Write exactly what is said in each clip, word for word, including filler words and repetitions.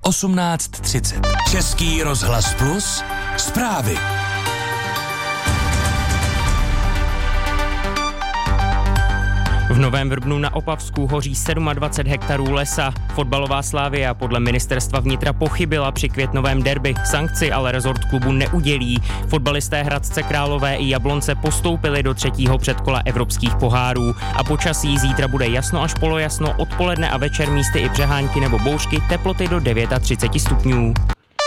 osmnáct třicet. Český rozhlas Plus. Zprávy. V Novém Vrbnu na Opavsku hoří dvacet sedm hektarů lesa. Fotbalová Slavia podle ministerstva vnitra pochybila při květnovém derby. Sankci ale rezort klubu neudělí. Fotbalisté Hradce Králové i Jablonce postoupili do třetího předkola evropských pohárů. A počasí zítra bude jasno až polojasno, odpoledne a večer místy i přehánky nebo bouřky, teploty do třicet devět stupňů.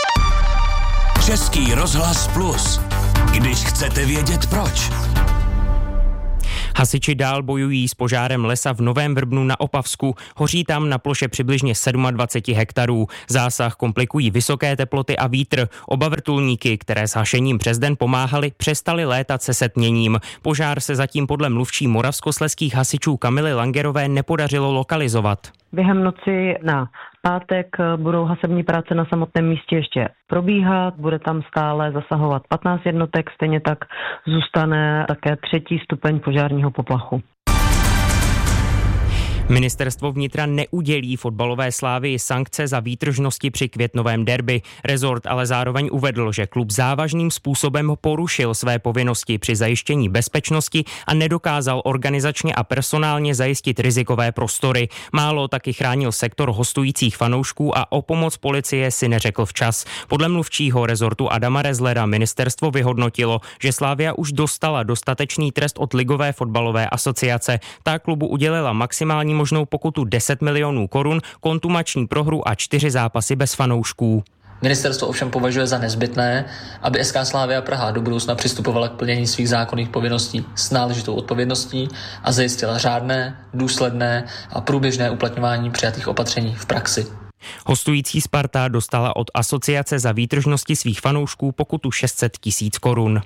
Český rozhlas Plus. Když chcete vědět proč. Hasiči dál bojují s požárem lesa v Novém Vrbnu na Opavsku. Hoří tam na ploše přibližně dvacet sedm hektarů. Zásah komplikují vysoké teploty a vítr. Oba vrtulníky, které s hašením přes den pomáhaly, přestaly létat se setměním. Požár se zatím podle mluvčí moravskoslezských hasičů Kamily Langerové nepodařilo lokalizovat. Během noci na pátek budou hasební práce na samotném místě ještě probíhat, bude tam stále zasahovat patnáct jednotek, stejně tak zůstane také třetí stupeň požárního poplachu. Ministerstvo vnitra neudělí fotbalové Slávii sankce za výtržnosti při květnovém derby. Rezort ale zároveň uvedl, že klub závažným způsobem porušil své povinnosti při zajištění bezpečnosti a nedokázal organizačně a personálně zajistit rizikové prostory. Málo taky chránil sektor hostujících fanoušků a o pomoc policie si neřekl včas. Podle mluvčího rezortu Adama Rezlera ministerstvo vyhodnotilo, že Slavia už dostala dostatečný trest od Ligové fotbalové asociace. Ta klubu udělila maximální možnou pokutu deset milionů korun, kontumační prohru a čtyři zápasy bez fanoušků. Ministerstvo ovšem považuje za nezbytné, aby S K Slavia Praha do budoucna přistupovala k plnění svých zákonných povinností s náležitou odpovědností a zajistila řádné, důsledné a průběžné uplatňování přijatých opatření v praxi. Hostující Sparta dostala od asociace za výtržnosti svých fanoušků pokutu šest set tisíc korun.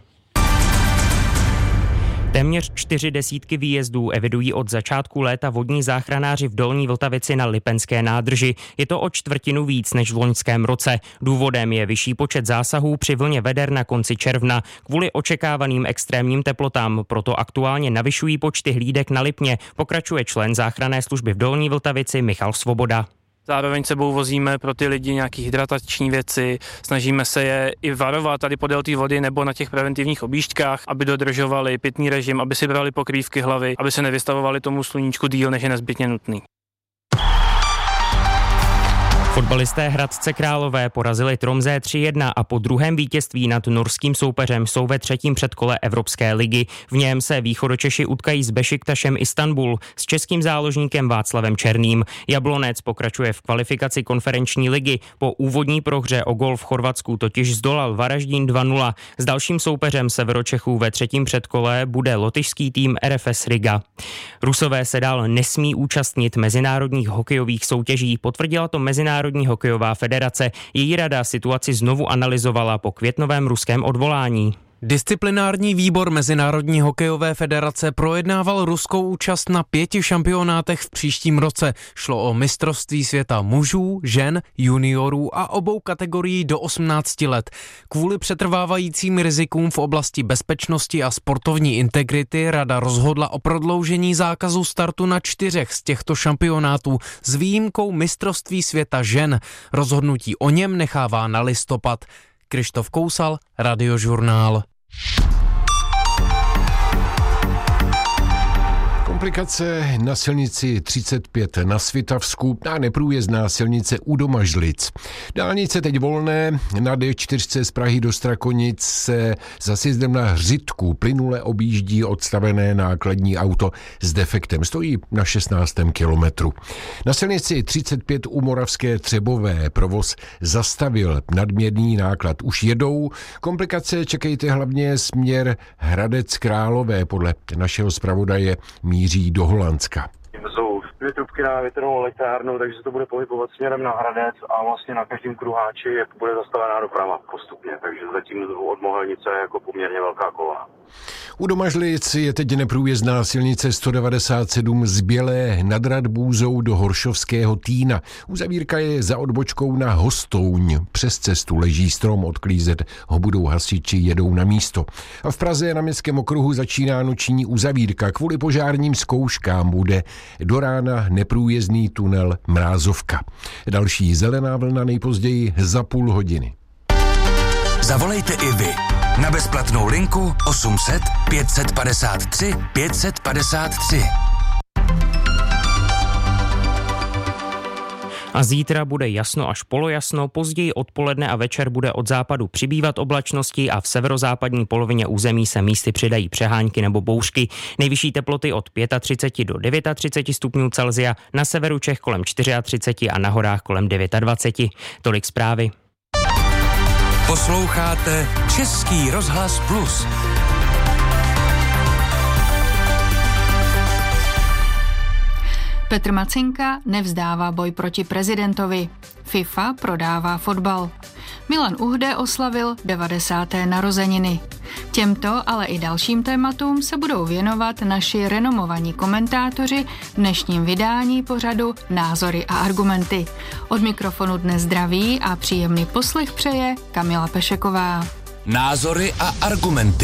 Téměř čtyři desítky výjezdů evidují od začátku léta vodní záchranáři v Dolní Vltavici na Lipenské nádrži. Je to o čtvrtinu víc než v loňském roce. Důvodem je vyšší počet zásahů při vlně veder na konci června. Kvůli očekávaným extrémním teplotám proto aktuálně navyšují počty hlídek na Lipně, pokračuje člen záchranné služby v Dolní Vltavici Michal Svoboda. Zároveň sebou vozíme pro ty lidi nějaké hydratační věci, snažíme se je i varovat tady podél té vody nebo na těch preventivních objížďkách, aby dodržovali pitný režim, aby si brali pokrývky hlavy, aby se nevystavovali tomu sluníčku díl, než je nezbytně nutný. Fotbalisté Hradce Králové porazili Tromsø tři jedna a po druhém vítězství nad norským soupeřem jsou ve třetím předkole Evropské ligy. V něm se Východočeši utkají s Bešiktašem Istanbul s českým záložníkem Václavem Černým. Jablonec pokračuje v kvalifikaci konferenční ligy. Po úvodní prohře o gól v Chorvatsku totiž zdolal Varaždín dva nula. S dalším soupeřem Severočechů ve třetím předkole bude lotyšský tým R F S Riga. Rusové se dál nesmí účastnit mezinárodních hokejových soutěží, potvrdila to mezinárodní Národní hokejová federace. Její rada situaci znovu analyzovala po květnovém ruském odvolání. Disciplinární výbor Mezinárodní hokejové federace projednával ruskou účast na pěti šampionátech v příštím roce. Šlo o mistrovství světa mužů, žen, juniorů a obou kategorií do osmnácti let. Kvůli přetrvávajícím rizikům v oblasti bezpečnosti a sportovní integrity rada rozhodla o prodloužení zákazu startu na čtyřech z těchto šampionátů s výjimkou mistrovství světa žen. Rozhodnutí o něm nechává na listopad. Krištof Kousal, Radiožurnál. Komplikace na silnici třicet pět na Svitavsku a neprůjezdná silnice u Domažlic. Dálnice teď volné, na D čtyři z Prahy do Strakonic se za sjezdem na Hřitku plynule objíždí odstavené nákladní auto s defektem. Stojí na šestnáctém kilometru. Na silnici třicet pět u Moravské Třebové provoz zastavil, nadměrný náklad už jedou. Komplikace čekejte hlavně směr Hradec Králové, podle našeho zpravodaje míří do Holandska. Jsou dvě trubky na větrnou elektrárnu, takže se to bude pohybovat směrem na Hradec a vlastně na každém kruháči bude zastavená doprava postupně, takže zatím od Mohelnice je jako poměrně velká kolona. U Domažlic je teď neprůjezdná silnice sto devadesát sedm z Bělé nad Radbůzou do Horšovského Týna. Uzavírka je za odbočkou na Hostouň. Přes cestu leží strom, odklízet ho budou hasiči, jedou na místo. A v Praze na Městském okruhu začíná noční uzavírka. Kvůli požárním zkouškám bude do rána neprůjezdný tunel Mrázovka. Další zelená vlna nejpozději za půl hodiny. Zavolejte i vy na bezplatnou linku osm set pět set padesát tři pět set padesát tři. A zítra bude jasno až polojasno, později odpoledne a večer bude od západu přibývat oblačností a v severozápadní polovině území se místy přidají přehánky nebo bouřky. Nejvyšší teploty od třicet pět do třicet devět stupňů Celsia, na severu Čech kolem třicet čtyři a na horách kolem dvacet devět. Tolik zprávy. Posloucháte Český rozhlas Plus. Petr Macinka nevzdává boj proti prezidentovi. FIFA prodává fotbal. Milan Uhde oslavil devadesáté narozeniny. Těmto, ale i dalším tématům se budou věnovat naši renomovaní komentátoři v dnešním vydání pořadu Názory a argumenty. Od mikrofonu dnes zdraví a příjemný poslech přeje Kamila Pešeková. Názory a argumenty.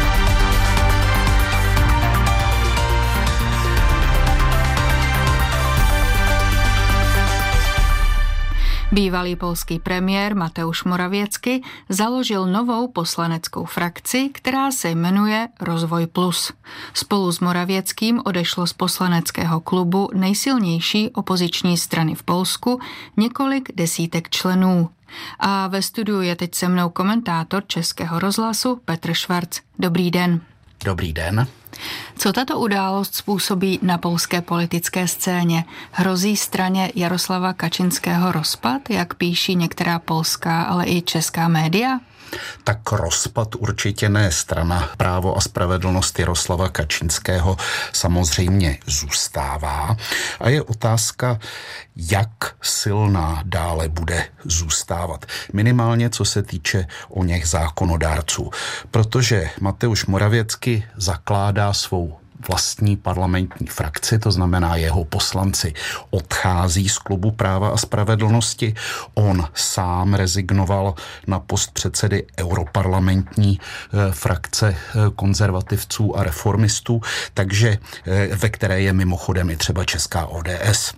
Bývalý polský premiér Mateusz Morawiecki založil novou poslaneckou frakci, která se jmenuje Rozvoj plus. Spolu s Morawieckým odešlo z poslaneckého klubu nejsilnější opoziční strany v Polsku několik desítek členů. A ve studiu je teď se mnou komentátor Českého rozhlasu Petr Švarc. Dobrý den. Dobrý den. Co tato událost způsobí na polské politické scéně? Hrozí straně Jaroslava Kačinského rozpad, jak píší některá polská, ale i česká média? Tak rozpad určitě ne. Strana Právo a spravedlnost Jaroslava Kačinského samozřejmě zůstává. A je otázka, jak silná dále bude zůstávat. Minimálně co se týče o něch zákonodárců. Protože Mateusz Morawiecki zakládá svou vlastní parlamentní frakci, to znamená jeho poslanci odchází z klubu Práva a spravedlnosti. On sám rezignoval na post předsedy europarlamentní frakce konzervativců a reformistů, takže ve které je mimochodem i třeba česká O D S.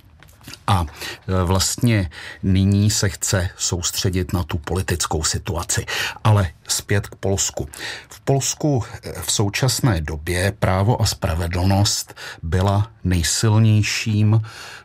A vlastně nyní se chce soustředit na tu politickou situaci. Ale zpět k Polsku. V Polsku v současné době Právo a spravedlnost byla nejsilnějším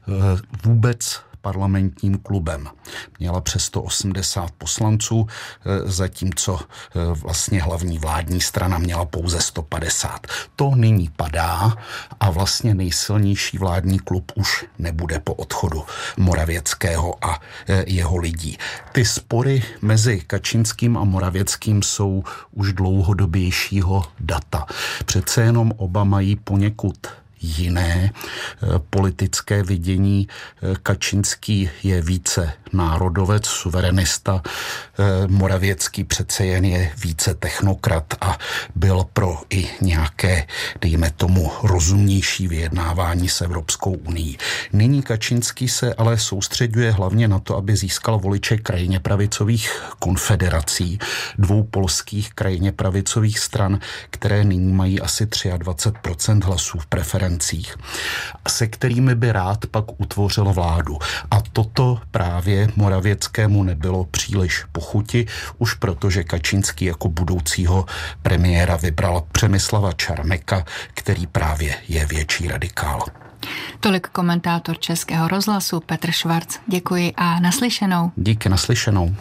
vůbec parlamentním klubem. Měla přes sto osmdesát poslanců, zatímco vlastně hlavní vládní strana měla pouze sto padesát. To nyní padá a vlastně nejsilnější vládní klub už nebude po odchodu Morawieckého a jeho lidí. Ty spory mezi Kačinským a Morawieckým jsou už dlouhodobějšího data. Přece jenom oba mají poněkud jiné politické vidění. Kačinský je více národovec, suverenista, Morawiecký přece jen je více technokrat a byl pro i nějaké, dejme tomu, rozumnější vyjednávání s Evropskou unií. Nyní Kačinský se ale soustředuje hlavně na to, aby získal voliče krajně pravicových konfederací, dvou polských krajně pravicových stran, které nyní mají asi dvacet tři procent hlasů v preferencích, se kterými by rád pak utvořil vládu. A toto právě Morawieckému nebylo příliš po chuti, už protože Kačinský jako budoucího premiéra vybral Přemysla Čarneka, který právě je větší radikál. Tolik komentátor Českého rozhlasu Petr Švarc. Děkuji a naslyšenou. Díky, naslyšenou.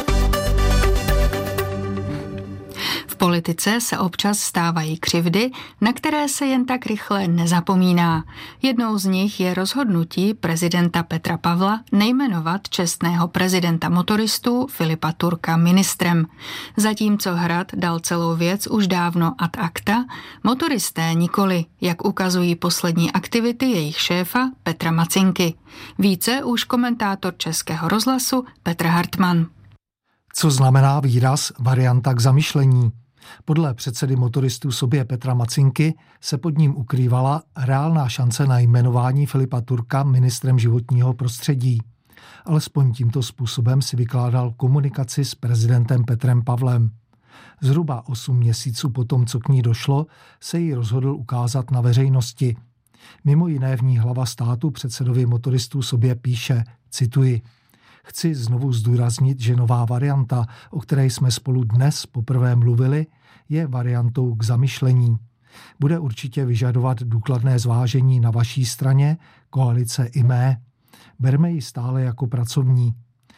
V politice se občas stávají křivdy, na které se jen tak rychle nezapomíná. Jednou z nich je rozhodnutí prezidenta Petra Pavla nejmenovat čestného prezidenta motoristů Filipa Turka ministrem. Zatímco Hrad dal celou věc už dávno ad acta, motoristé nikoli, jak ukazují poslední aktivity jejich šéfa Petra Macinky. Více už komentátor Českého rozhlasu Petr Hartmann. Co znamená výraz varianta k zamyšlení? Podle předsedy motoristů sobě Petra Macinky se pod ním ukrývala reálná šance na jmenování Filipa Turka ministrem životního prostředí. Alespoň tímto způsobem si vykládal komunikaci s prezidentem Petrem Pavlem. Zhruba osm měsíců potom, co k ní došlo, se jí rozhodl ukázat na veřejnosti. Mimo jiné v ní hlava státu předsedovi motoristů sobě píše, cituji, chci znovu zdůraznit, že nová varianta, o které jsme spolu dnes poprvé mluvili, je variantou k zamyšlení. Bude určitě vyžadovat důkladné zvážení na vaší straně, koalice i mé. Berme ji stále jako pracovní.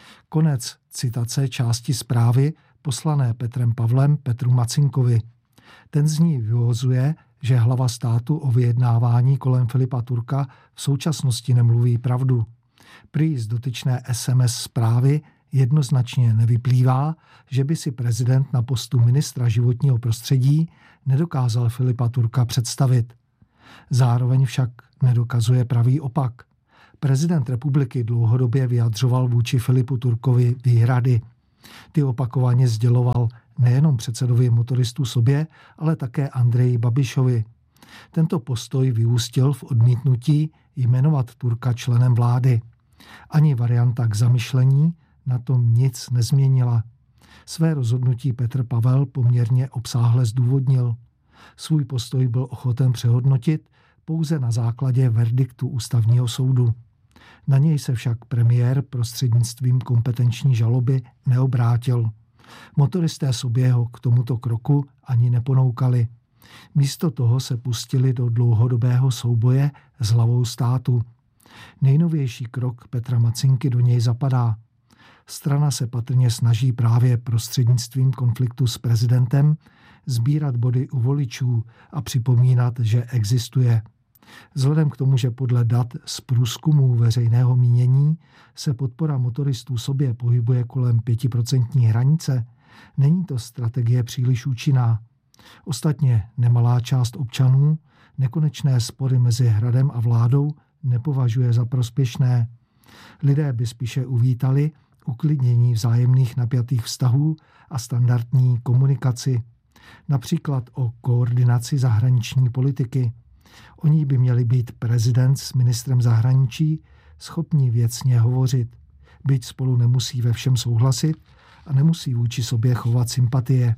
Konec citace části zprávy poslané Petrem Pavlem Petru Macinkovi. Ten z ní vyvozuje, že hlava státu o vyjednávání kolem Filipa Turka v současnosti nemluví pravdu. Prý z dotyčné es em es zprávy jednoznačně nevyplývá, že by si prezident na postu ministra životního prostředí nedokázal Filipa Turka představit. Zároveň však nedokazuje pravý opak. Prezident republiky dlouhodobě vyjadřoval vůči Filipu Turkovi výhrady. Ty opakovaně sděloval nejenom předsedovi motoristů sobě, ale také Andreji Babišovi. Tento postoj vyústil v odmítnutí jmenovat Turka členem vlády. Ani varianta k zamyšlení na tom nic nezměnila. Své rozhodnutí Petr Pavel poměrně obsáhle zdůvodnil. Svůj postoj byl ochoten přehodnotit pouze na základě verdiktu ústavního soudu. Na něj se však premiér prostřednictvím kompetenční žaloby neobrátil. Motoristé sobě ho k tomuto kroku ani neponoukali. Místo toho se pustili do dlouhodobého souboje s hlavou státu. Nejnovější krok Petra Macinky do něj zapadá. Strana se patrně snaží právě prostřednictvím konfliktu s prezidentem sbírat body u voličů a připomínat, že existuje. Vzhledem k tomu, že podle dat z průzkumů veřejného mínění se podpora motoristů sobě pohybuje kolem pětiprocentní hranice, není to strategie příliš účinná. Ostatně nemalá část občanů nekonečné spory mezi hradem a vládou nepovažuje za prospěšné. Lidé by spíše uvítali uklidnění vzájemných napjatých vztahů a standardní komunikaci, například o koordinaci zahraniční politiky. O ní by měli být prezident s ministrem zahraničí schopni věcně hovořit, byť spolu nemusí ve všem souhlasit a nemusí vůči sobě chovat sympatie.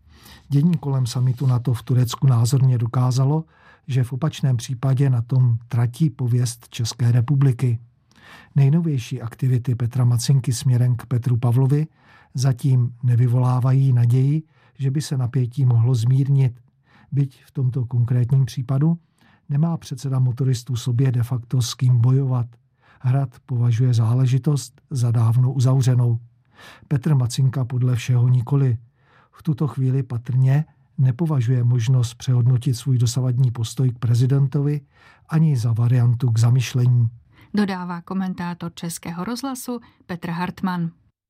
Dění kolem summitu NATO v Turecku názorně dokázalo, že v opačném případě na tom tratí pověst České republiky. Nejnovější aktivity Petra Macinky směrem k Petru Pavlovi zatím nevyvolávají naději, že by se napětí mohlo zmírnit. Byť v tomto konkrétním případu nemá předseda motoristů sobě de facto s kým bojovat. Hrad považuje záležitost za dávno uzavřenou. Petr Macinka podle všeho nikoli. V tuto chvíli patrně nepovažuje možnost přehodnotit svůj dosavadní postoj k prezidentovi ani za variantu k zamyšlení. Dodává komentátor Českého rozhlasu Petr Hartmann.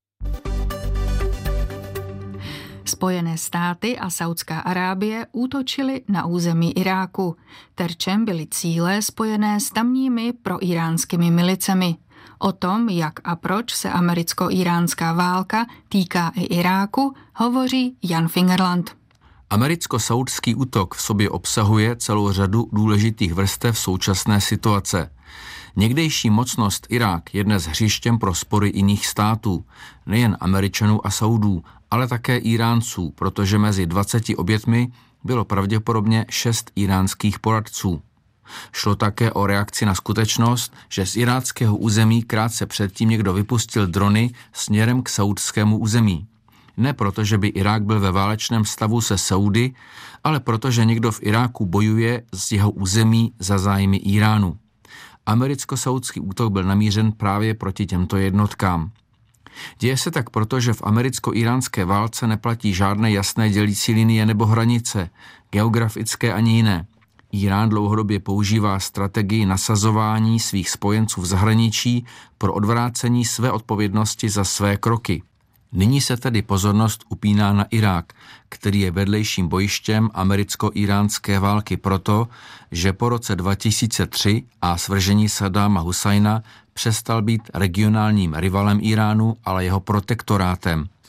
Spojené státy a Saudská Arábie útočily na území Iráku. Terčem byly cíle spojené s tamními proiránskými milicemi. O tom, jak a proč se americko-iránská válka týká i Iráku, hovoří Jan Fingerland. Americko-saudský útok v sobě obsahuje celou řadu důležitých vrstev současné situace. Někdejší mocnost Irák je dnes hřištěm pro spory jiných států, nejen Američanů a Saudů, ale také Iránců, protože mezi dvaceti obětmi bylo pravděpodobně šest iránských poradců. Šlo také o reakci na skutečnost, že z iráckého území krátce předtím někdo vypustil drony směrem k saudskému území. Ne proto, že by Irák byl ve válečném stavu se Saudy, ale protože někdo v Iráku bojuje z jeho území za zájmy Iránu. Americko-saudský útok byl namířen právě proti těmto jednotkám. Děje se tak proto, že v americko-iránské válce neplatí žádné jasné dělící linie nebo hranice, geografické ani jiné. Irán dlouhodobě používá strategii nasazování svých spojenců v zahraničí pro odvrácení své odpovědnosti za své kroky. Nyní se tedy pozornost upíná na Irák, který je vedlejším bojištěm americko-iránské války proto, že po roce dva tisíce tři a svržení Saddáma Husajna přestal být regionálním rivalem Iránu, ale jeho protektorátem.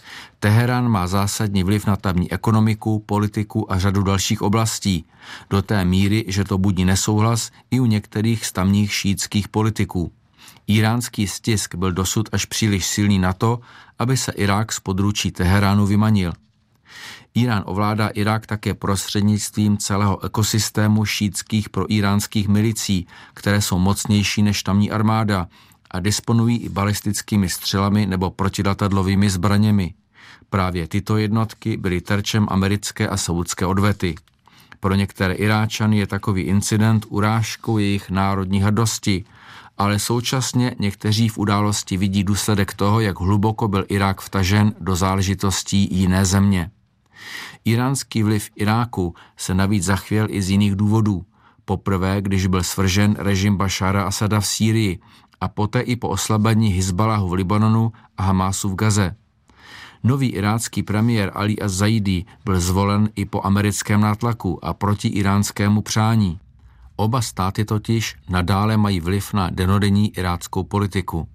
Teherán má zásadní vliv na tamní ekonomiku, politiku a řadu dalších oblastí, do té míry, že to budí nesouhlas i u některých z tamních šíitských politiků. Iránský stisk byl dosud až příliš silný na to, aby se Irák z područí Teheránu vymanil. Irán ovládá Irák také prostřednictvím celého ekosystému šíitských proiránských milicí, které jsou mocnější než tamní armáda a disponují i balistickými střelami nebo protiletadlovými zbraněmi. Právě tyto jednotky byly terčem americké a saudské odvety. Pro některé Iráčany je takový incident urážkou jejich národní hrdosti, ale současně někteří v události vidí důsledek toho, jak hluboko byl Irák vtažen do záležitostí jiné země. Iránský vliv Iráku se navíc zachvěl i z jiných důvodů. Poprvé, když byl svržen režim Bašára Asada v Sýrii a poté i po oslabení Hizbaláhu v Libanonu a Hamásu v Gaze. Nový irácký premiér Ali az-Zaidi byl zvolen i po americkém nátlaku a proti iránskému přání. Oba státy totiž nadále mají vliv na denodenní iráckou politiku.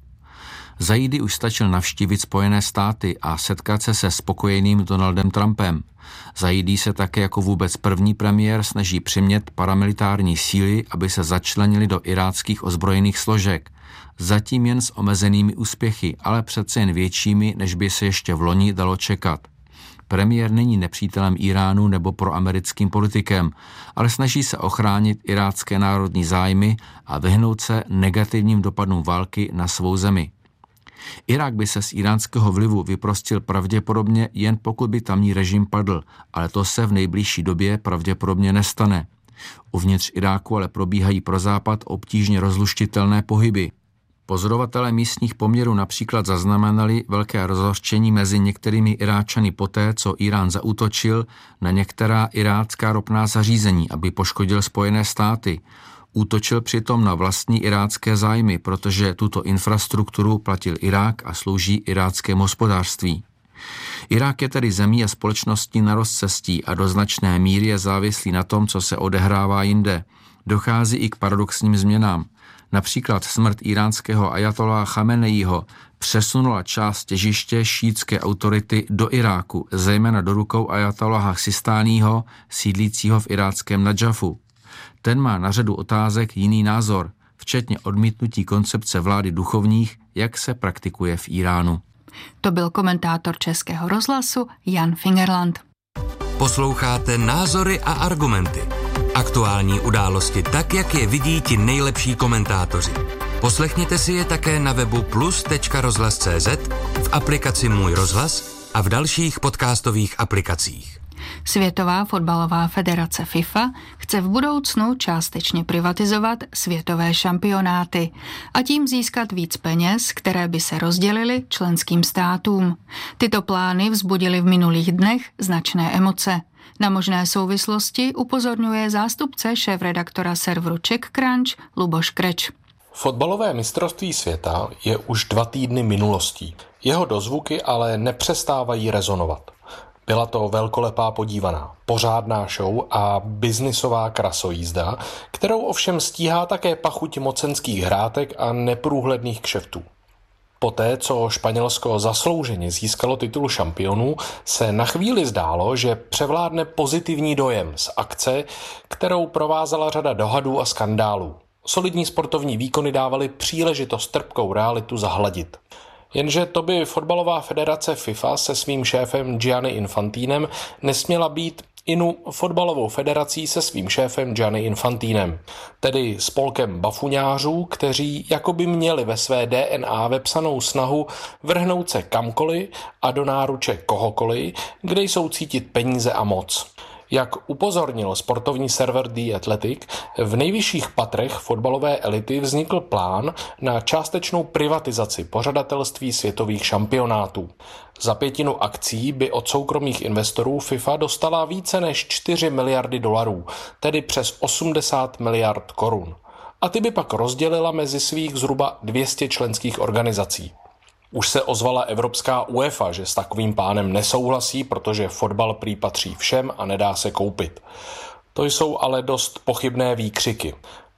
Zaidi už stačil navštívit Spojené státy a setkat se se spokojeným Donaldem Trumpem. Zaidi se také jako vůbec první premiér snaží přimět paramilitární síly, aby se začlenili do iráckých ozbrojených složek. Zatím jen s omezenými úspěchy, ale přece jen většími, než by se ještě v loni dalo čekat. Premiér není nepřítelem Iránu nebo proamerickým politikem, ale snaží se ochránit irácké národní zájmy a vyhnout se negativním dopadům války na svou zemi. Irák by se z iránského vlivu vyprostil pravděpodobně jen pokud by tamní režim padl, ale to se v nejbližší době pravděpodobně nestane. Uvnitř Iráku ale probíhají pro Západ obtížně rozluštitelné pohyby. Pozorovatelé místních poměrů například zaznamenali velké rozhořčení mezi některými Iráčany poté, co Irán zaútočil na některá irácká ropná zařízení, aby poškodil Spojené státy. Útočil přitom na vlastní irácké zájmy, protože tuto infrastrukturu platil Irák a slouží iráckému hospodářství. Irák je tedy zemí a společností na rozcestí a do značné míry je závislý na tom, co se odehrává jinde. Dochází i k paradoxním změnám. Například smrt iránského ajatoláha Chameneího přesunula část těžiště šíitské autority do Iráku, zejména do rukou ajatoláha Sistáního, sídlícího v iráckém Nadžafu. Ten má na řadu otázek jiný názor, včetně odmítnutí koncepce vlády duchovních, jak se praktikuje v Iránu. To byl komentátor Českého rozhlasu Jan Fingerland. Posloucháte Názory a argumenty. Aktuální události tak, jak je vidí ti nejlepší komentátoři. Poslechněte si je také na webu plus tečka rozhlas tečka cé zet, v aplikaci Můj rozhlas a v dalších podcastových aplikacích. Světová fotbalová federace FIFA chce v budoucnu částečně privatizovat světové šampionáty a tím získat víc peněz, které by se rozdělily členským státům. Tyto plány vzbudily v minulých dnech značné emoce. Na možné souvislosti upozorňuje zástupce šéfredaktora serveru CzechCrunch Luboš Kreč. Fotbalové mistrovství světa je už dva týdny minulostí. Jeho dozvuky ale nepřestávají rezonovat. Byla to velkolepá podívaná, pořádná show a biznisová krasojízda, kterou ovšem stíhá také pachuť mocenských hrátek a neprůhledných kšeftů. Poté, co Španělsko zaslouženě získalo titul šampionů, se na chvíli zdálo, že převládne pozitivní dojem z akce, kterou provázela řada dohadů a skandálů. Solidní sportovní výkony dávaly příležitost trpkou realitu zahladit. Jenže to by fotbalová federace FIFA se svým šéfem Gianni Infantinem nesměla být inu fotbalovou federací se svým šéfem Gianni Infantinem, tedy spolkem bafuňářů, kteří jakoby měli ve své D N A vepsanou snahu vrhnout se kamkoliv a do náruče kohokoliv, kde jsou cítit peníze a moc. Jak upozornil sportovní server The Athletic, v nejvyšších patrech fotbalové elity vznikl plán na částečnou privatizaci pořadatelství světových šampionátů. Za pětinu akcí by od soukromých investorů FIFA dostala více než čtyři miliardy dolarů, tedy přes osmdesát miliard korun. A ty by pak rozdělila mezi svých zhruba dvě stě členských organizací. Už se ozvala Evropská UEFA, že s takovým plánem nesouhlasí, protože fotbal prý patří všem a nedá se koupit. To jsou ale dost pochybné výkřiky.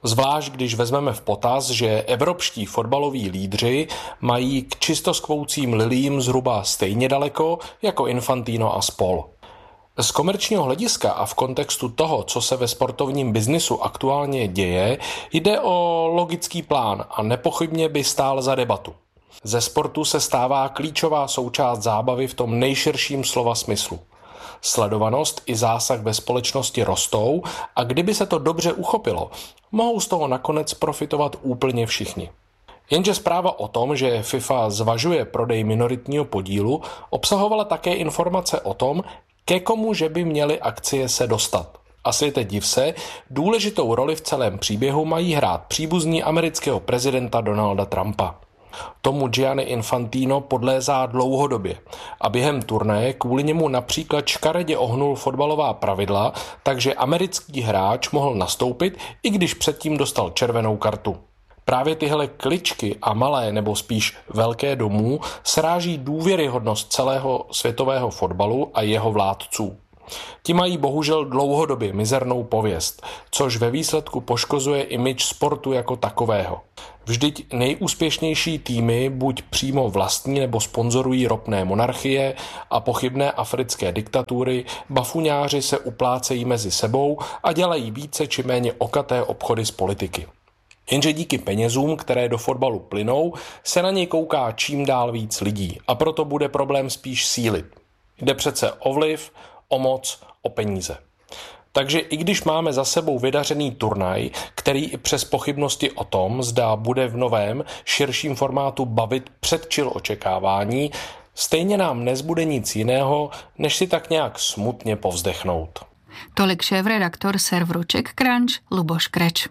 Zvlášť když vezmeme v potaz, že evropští fotbaloví lídři mají k čistoskvoucím lilím zhruba stejně daleko jako Infantino a spol. Z komerčního hlediska a v kontextu toho, co se ve sportovním biznisu aktuálně děje, jde o logický plán a nepochybně by stál za debatu. Ze sportu se stává klíčová součást zábavy v tom nejširším slova smyslu. Sledovanost i zásah ve společnosti rostou a kdyby se to dobře uchopilo, mohou z toho nakonec profitovat úplně všichni. Jenže zpráva o tom, že FIFA zvažuje prodej minoritního podílu, obsahovala také informace o tom, ke komu že by měly akcie se dostat. A světe div se, důležitou roli v celém příběhu mají hrát příbuzní amerického prezidenta Donalda Trumpa. Tomu Gianni Infantino podlézá dlouhodobě a během turnaje kvůli němu například škaredě ohnul fotbalová pravidla, takže americký hráč mohl nastoupit, i když předtím dostal červenou kartu. Právě tyhle kličky a malé nebo spíš velké domů sráží důvěryhodnost celého světového fotbalu a jeho vládců. Ti mají bohužel dlouhodobě mizernou pověst, což ve výsledku poškozuje image sportu jako takového. Vždyť nejúspěšnější týmy buď přímo vlastní nebo sponzorují ropné monarchie a pochybné africké diktatury, bafuňáři se uplácejí mezi sebou a dělají více či méně okaté obchody s politiky. Jenže díky penězům, které do fotbalu plynou, se na něj kouká čím dál víc lidí a proto bude problém spíš sílit. Jde přece o vliv, o moc, o peníze. Takže i když máme za sebou vydařený turnaj, který i přes pochybnosti o tom, zda bude v novém, širším formátu bavit, předčil očekávání, stejně nám nezbude nic jiného, než si tak nějak smutně povzdechnout. Tolik šéfredaktor serveru Czech Crunch Luboš Kreč.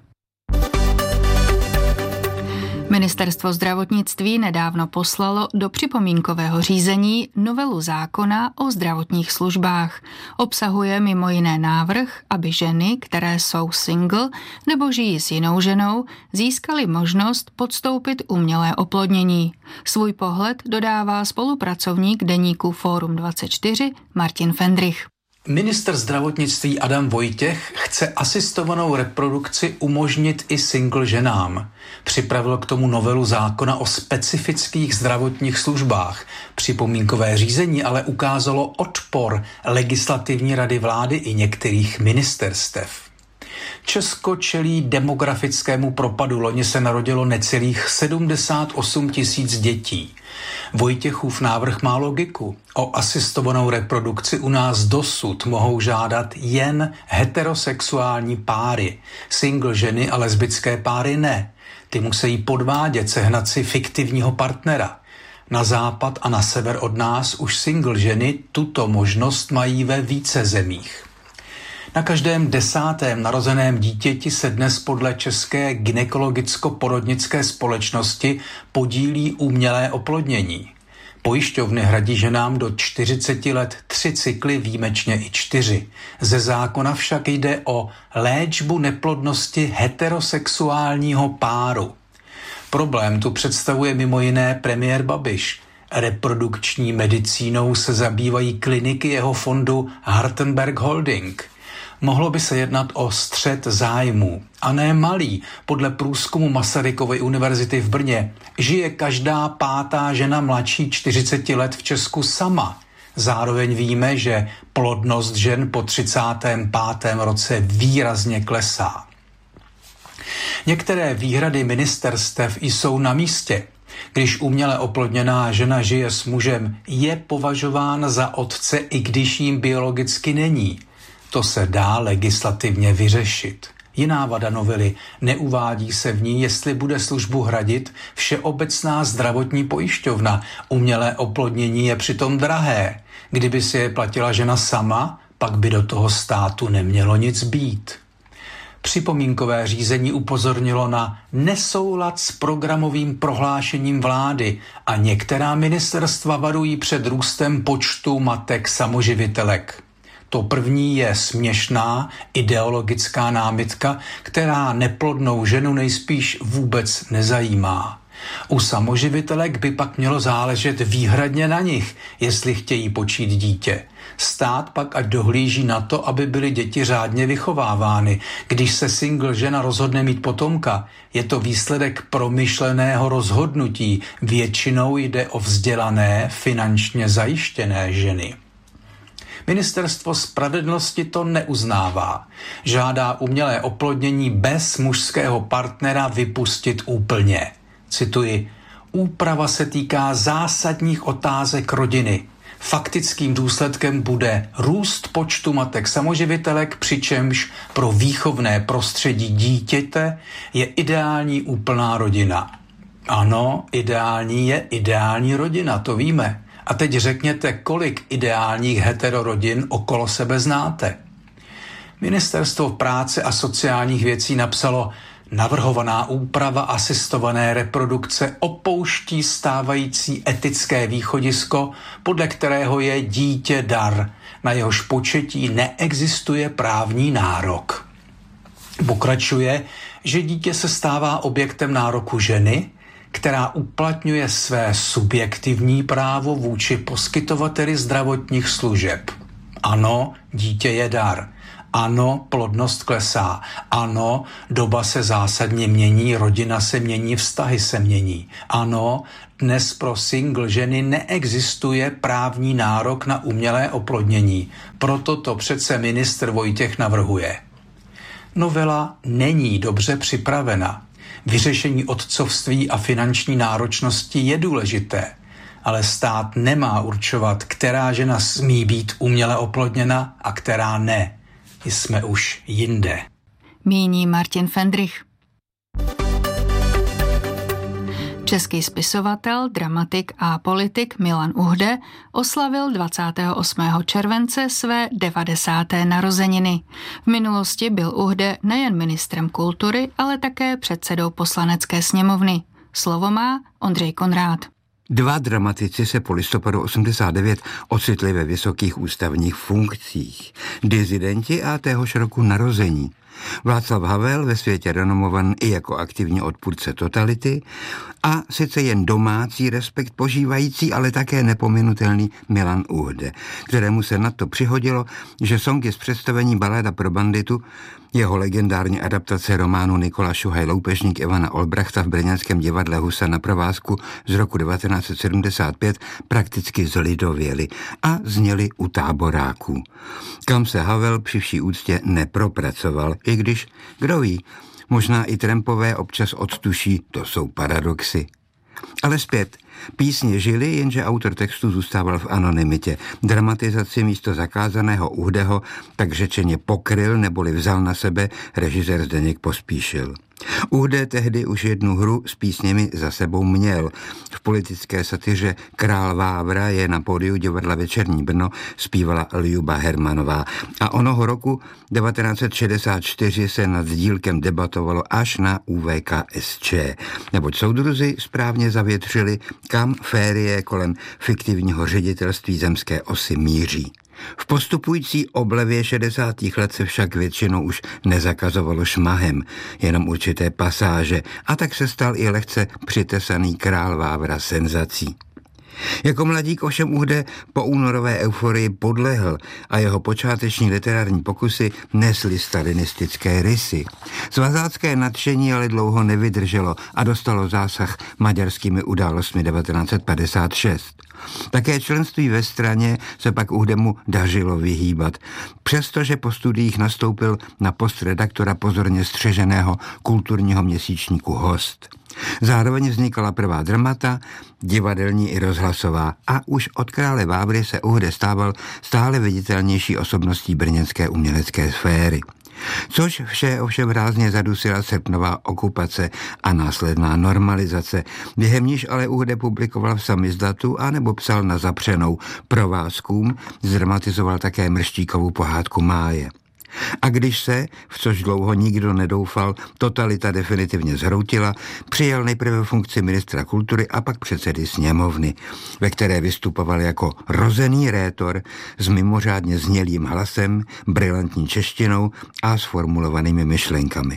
Ministerstvo zdravotnictví nedávno poslalo do připomínkového řízení novelu zákona o zdravotních službách. Obsahuje mimo jiné návrh, aby ženy, které jsou single nebo žijí s jinou ženou, získaly možnost podstoupit umělé oplodnění. Svůj pohled dodává spolupracovník deníku Fórum dvacet čtyři Martin Fendrich. Ministr zdravotnictví Adam Vojtěch chce asistovanou reprodukci umožnit i single ženám. Připravil k tomu novelu zákona o specifických zdravotních službách. Připomínkové řízení ale ukázalo odpor Legislativní rady vlády i některých ministerstev. Česko čelí demografickému propadu. Loni se narodilo necelých sedmdesát osm tisíc dětí. Vojtěchův návrh má logiku. O asistovanou reprodukci u nás dosud mohou žádat jen heterosexuální páry. Single ženy a lesbické páry ne. Ty musí podvádět, sehnat si fiktivního partnera. Na západ a na sever od nás už single ženy tuto možnost mají ve více zemích. Na každém desátém narozeném dítěti se dnes podle České gynekologicko-porodnické společnosti podílí umělé oplodnění. Pojišťovny hradí ženám do čtyřiceti let tři cykly, výjimečně i čtyři. Ze zákona však jde o léčbu neplodnosti heterosexuálního páru. Problém tu představuje mimo jiné premiér Babiš. Reprodukční medicínou se zabývají kliniky jeho fondu Hartenberg Holding. Mohlo by se jednat o střet zájmů. A ne malý. Podle průzkumu Masarykovy univerzity v Brně žije každá pátá žena mladší čtyřiceti let v Česku sama. Zároveň víme, že plodnost žen po třicátém pátém roce výrazně klesá. Některé výhrady ministerstev jsou na místě. Když uměle oplodněná žena žije s mužem, je považován za otce, i když jim biologicky není. To se dá legislativně vyřešit. Jiná vada novely, neuvádí se v ní, jestli bude službu hradit Všeobecná zdravotní pojišťovna. Umělé oplodnění je přitom drahé. Kdyby si je platila žena sama, pak by do toho státu nemělo nic být. Připomínkové řízení upozornilo na nesoulad s programovým prohlášením vlády a některá ministerstva varují před růstem počtu matek samoživitelek. To první je směšná ideologická námitka, která neplodnou ženu nejspíš vůbec nezajímá. U samoživitelek by pak mělo záležet výhradně na nich, jestli chtějí počít dítě. Stát pak ať dohlíží na to, aby byly děti řádně vychovávány. Když se single žena rozhodne mít potomka, je to výsledek promyšleného rozhodnutí. Většinou jde o vzdělané, finančně zajištěné ženy. Ministerstvo spravedlnosti to neuznává. Žádá umělé oplodnění bez mužského partnera vypustit úplně. Cituji, úprava se týká zásadních otázek rodiny. Faktickým důsledkem bude růst počtu matek samoživitelek, přičemž pro výchovné prostředí dítěte je ideální úplná rodina. Ano, ideální je ideální rodina, to víme. A teď řekněte, kolik ideálních heterorodin okolo sebe znáte. Ministerstvo práce a sociálních věcí napsalo, navrhovaná úprava asistované reprodukce opouští stávající etické východisko, podle kterého je dítě dar, na jehož početí neexistuje právní nárok. Pokračuje, že dítě se stává objektem nároku ženy, která uplatňuje své subjektivní právo vůči poskytovateli zdravotních služeb. Ano, dítě je dar. Ano, plodnost klesá. Ano, doba se zásadně mění, rodina se mění, vztahy se mění. Ano, dnes pro single ženy neexistuje právní nárok na umělé oplodnění. Proto to přece ministr Vojtěch navrhuje. Novela není dobře připravena. Vyřešení otcovství a finanční náročnosti je důležité, ale stát nemá určovat, která žena smí být uměle oplodněna a která ne. Jsme už jinde. Míní Martin Fendrich. Český spisovatel, dramatik a politik Milan Uhde oslavil dvacátého osmého července své devadesáté narozeniny. V minulosti byl Uhde nejen ministrem kultury, ale také předsedou Poslanecké sněmovny. Slovo má Ondřej Konrád. Dva dramatici se po listopadu osmdesát devět ocitli ve vysokých ústavních funkcích. Dizidenti a téhož roku narození. Václav Havel, ve světě renomovan i jako aktivní odpůrce totality, a sice jen domácí respekt požívající, ale také nepominutelný Milan Uhde, kterému se na to přihodilo, že songy z představení Balada pro banditu, jeho legendární adaptace románu Nikola Šuhaj Loupežník Ivana Olbrachta v brněnském divadle Husa na provázku z roku devatenáct set sedmdesát pět prakticky zlidověly a zněly u táboráků, kam se Havel při vší úctě nepropracoval, i když, kdo ví, možná i trampové občas odtuší, to jsou paradoxy. Ale zpět, písně žily, jenže autor textu zůstával v anonymitě. Dramatizaci místo zakázaného Uhdeho tak řečeně pokryl neboli vzal na sebe režisér Zdeněk Pospíšil. Uhde tehdy už jednu hru s písněmi za sebou měl. V politické satyře Král Vávra je na pódiu divadla Večerní Brno zpívala Ljuba Hermanová a onoho roku devatenáct set šedesát čtyři se nad dílkem debatovalo až na U V K S Č, neboť soudruzi správně zavětřili, kam férie kolem fiktivního ředitelství zemské osy míří. V postupující oblevě šedesátých let se však většinou už nezakazovalo šmahem, jenom určité pasáže, a tak se stal i lehce přitesaný Král Vávra senzací. Jako mladík ovšem Uhde po únorové euforii podlehl a jeho počáteční literární pokusy nesly stalinistické rysy. Svazácké nadšení ale dlouho nevydrželo a dostalo zásah maďarskými událostmi devatenáct set padesát šest. Také členství ve straně se pak Uhdemu dařilo vyhýbat, přestože po studiích nastoupil na post redaktora pozorně střeženého kulturního měsíčníku Host. Zároveň vznikala prvá dramata, divadelní i rozhlasová, a už od Krále Vávry se Uhde stával stále viditelnější osobností brněnské umělecké sféry. Což vše ovšem rázně zadusila srpnová okupace a následná normalizace, během níž ale Uhde publikoval v samizdatu a nebo psal na zapřenou provázkům, zdramatizoval také Mrštíkovu pohádku Máje. A když se, v což dlouho nikdo nedoufal, totalita definitivně zhroutila, přijal nejprve funkci ministra kultury a pak předsedy sněmovny, ve které vystupoval jako rozený rétor s mimořádně znělým hlasem, brilantní češtinou a sformulovanými myšlenkami.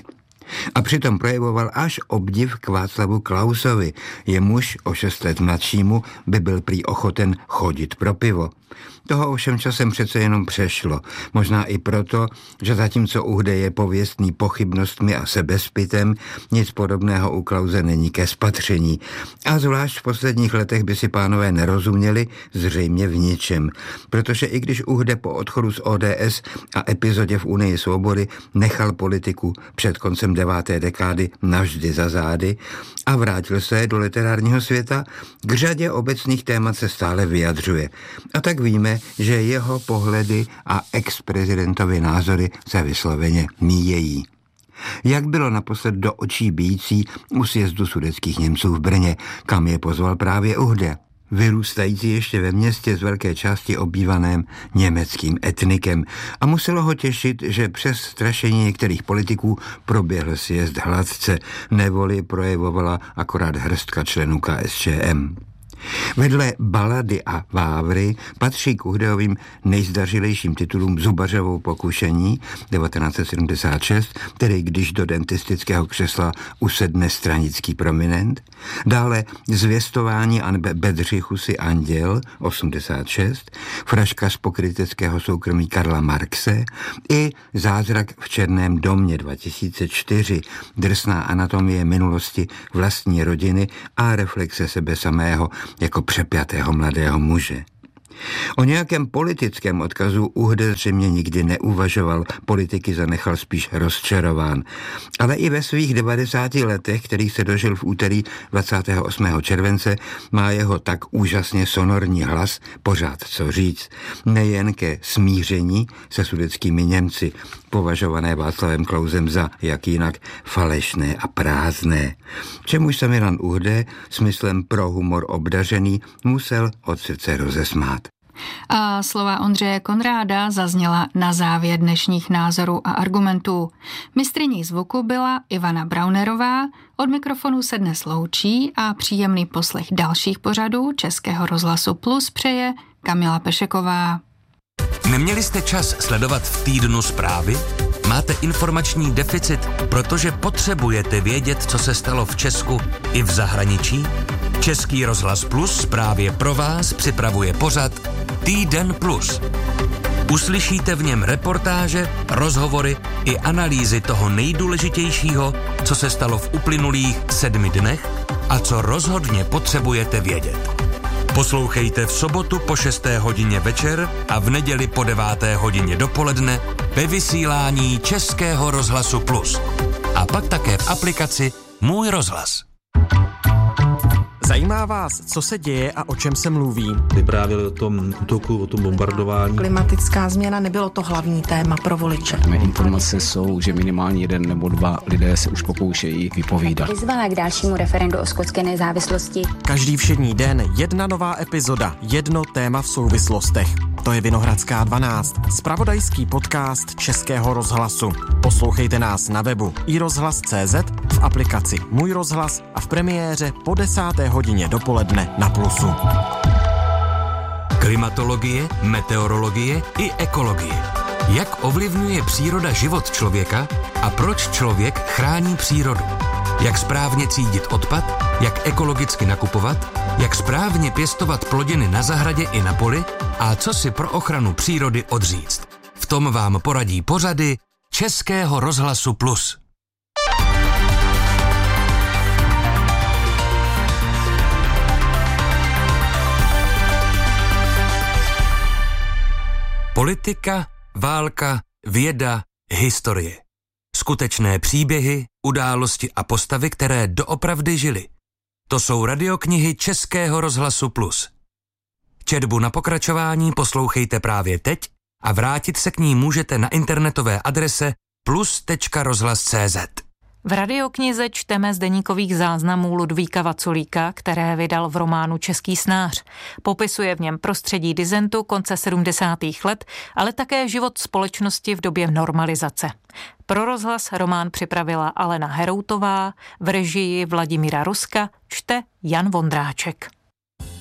A přitom projevoval až obdiv k Václavu Klausovi, jemuž o šest let mladšímu by byl prý ochoten chodit pro pivo. Toho ovšem časem přece jenom přešlo. Možná i proto, že zatímco Uhde je pověstný pochybnostmi a sebezpitem, nic podobného u Klause není ke spatření. A zvlášť v posledních letech by si pánové nerozuměli zřejmě v ničem. Protože i když Uhde po odchodu z O D S a epizodě v Unii svobody nechal politiku před koncem deváté dekády navždy za zády a vrátil se do literárního světa, k řadě obecných témat se stále vyjadřuje. A tak víme, že jeho pohledy a ex-prezidentovy názory se vysloveně míjejí. Jak bylo naposled do očí bijící u sjezdu sudetských Němců v Brně, kam je pozval právě Uhde, vyrůstající ještě ve městě z velké části obývaném německým etnikem. A muselo ho těšit, že přes strašení některých politiků proběhl sjezd hladce, neboli projevovala akorát hrstka členů K S Č M. Vedle Balady a Vávry patří k Uhdeovým nejzdařilejším titulům Zubařovo pokušení devatenáct set sedmdesát šest, tedy když do dentistického křesla usedne stranický prominent, dále Zvěstování a Bedřichu si anděl osmdesát šest, Fraška z pokryteckého soukromí Karla Marxe i Zázrak v černém domě dva tisíce čtyři, drsná anatomie minulosti vlastní rodiny a reflexe sebe samého jako přepjatého mladého muže. O nějakém politickém odkazu Uhde zřejmě nikdy neuvažoval, politiky zanechal spíš rozčarován. Ale i ve svých devadesáti letech, kterých se dožil v úterý dvacátého osmého července, má jeho tak úžasně sonorní hlas pořád co říct. Nejen ke smíření se sudetskými Němci, považované Václavem Klausem za, jak jinak, falešné a prázdné. Čemuž se Milan Uhde, smyslem pro humor obdařený, musel od srdce rozesmát. A slova Ondřeje Konráda zazněla na závěr dnešních názorů a argumentů. Mistryní zvuku byla Ivana Braunerová, od mikrofonu se dnes loučí a příjemný poslech dalších pořadů Českého rozhlasu Plus přeje Kamila Pešeková. Neměli jste čas sledovat v týdnu zprávy? Máte informační deficit, protože potřebujete vědět, co se stalo v Česku i v zahraničí? Český rozhlas Plus právě pro vás připravuje pořad Týden Plus. Uslyšíte v něm reportáže, rozhovory i analýzy toho nejdůležitějšího, co se stalo v uplynulých sedmi dnech a co rozhodně potřebujete vědět. Poslouchejte v sobotu po šesté hodině večer a v neděli po deváté hodině dopoledne ve vysílání Českého rozhlasu Plus. A pak také v aplikaci Můj rozhlas. Zajímá vás, co se děje a o čem se mluví? Vyprávěli o tom útoku, o tom bombardování. Klimatická změna nebylo to hlavní téma pro voliče. Mé informace jsou, že minimálně jeden nebo dva lidé se už pokoušejí vypovídat. Vyzvala k dalšímu referendu o skotské nezávislosti. Každý všední den jedna nová epizoda, jedno téma v souvislostech. To je Vinohradská dvanáct, zpravodajský podcast Českého rozhlasu. Poslouchejte nás na webu i rozhlas tečka cé zet, v aplikaci Můj rozhlas a v premiéře po desáté hodině dopoledne na Plusu. Klimatologie, meteorologie i ekologie. Jak ovlivňuje příroda život člověka a proč člověk chrání přírodu? Jak správně třídit odpad, jak ekologicky nakupovat, jak správně pěstovat plodiny na zahradě i na poli a co si pro ochranu přírody odříct. V tom vám poradí pořady Českého rozhlasu Plus. Politika, válka, věda, historie. Skutečné příběhy, události a postavy, které doopravdy žily. To jsou radioknihy Českého rozhlasu Plus. Četbu na pokračování poslouchejte právě teď a vrátit se k ní můžete na internetové adrese plus tečka rozhlas tečka cé zet. V radioknize čteme z deníkových záznamů Ludvíka Vaculíka, které vydal v románu Český snář. Popisuje v něm prostředí disentu konce sedmdesátých let, ale také život společnosti v době normalizace. Pro rozhlas román připravila Alena Heroutová, v režii Vladimíra Ruska čte Jan Vondráček.